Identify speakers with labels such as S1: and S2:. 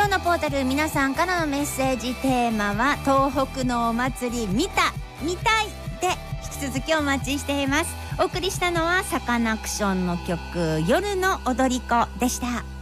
S1: 日のポータル、皆さんからのメッセージテーマは東北のお祭り見た見たいで引き続きお待ちしています。お送りしたのはサカナクションの曲夜の踊り子でした。